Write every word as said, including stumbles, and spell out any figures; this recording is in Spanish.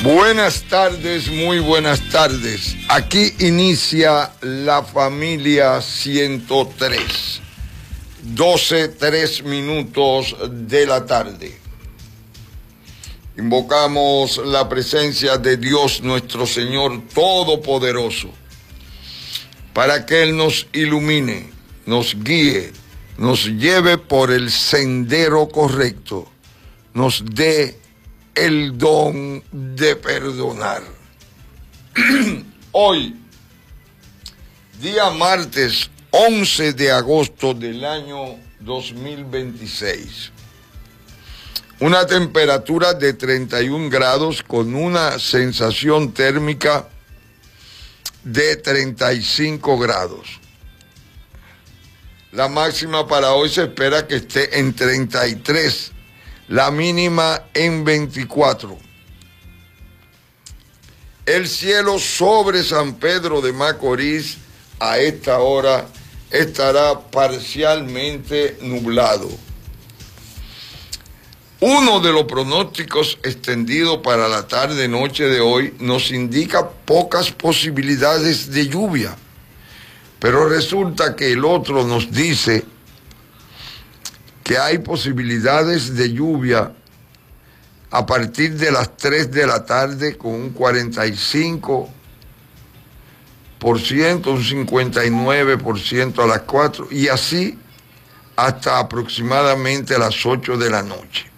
Buenas tardes, muy buenas tardes. Aquí inicia la familia ciento tres, doce, tres minutos de la tarde. Invocamos la presencia de Dios nuestro Señor Todopoderoso para que Él nos ilumine, nos guíe, nos lleve por el sendero correcto, nos dé el don de perdonar. Hoy, día martes once de agosto del año dos mil veintiséis, una temperatura de treinta y un grados con una sensación térmica de treinta y cinco grados. La máxima para hoy se espera que esté en treinta y tres, la mínima en veinticuatro. El cielo sobre San Pedro de Macorís a esta hora estará parcialmente nublado. Uno de los pronósticos extendidos para la tarde-noche de hoy nos indica pocas posibilidades de lluvia, pero resulta que el otro nos dice que hay posibilidades de lluvia a partir de las tres de la tarde con un cuarenta y cinco por ciento, un cincuenta y nueve por ciento a las cuatro y así hasta aproximadamente las ocho de la noche.